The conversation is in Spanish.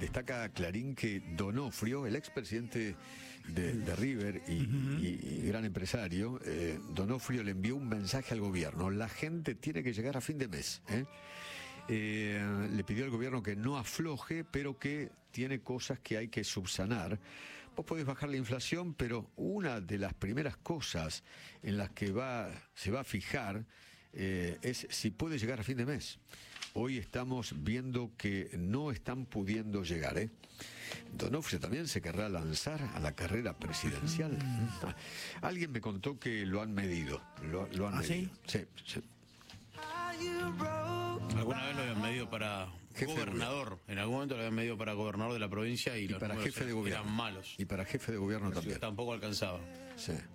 destaca Clarín que Donofrio, el expresidente de River y gran empresario, Donofrio le envió un mensaje al gobierno: la gente tiene que llegar a fin de mes. Le pidió al gobierno que no afloje, pero que tiene cosas que hay que subsanar. Vos podés bajar la inflación, pero una de las primeras cosas en las que se va a fijar es si puede llegar a fin de mes. Hoy estamos viendo que no están pudiendo llegar. Donofrio también se querrá lanzar a la carrera presidencial. Alguien me contó que lo han medido. Lo han medido. ¿Sí? Sí. Alguna vez lo habían medido para gobernador. En algún momento lo habían medido para gobernador de la provincia y los para números jefe de gobierno eran malos. Y para jefe de gobierno también. Tampoco alcanzaba. Sí.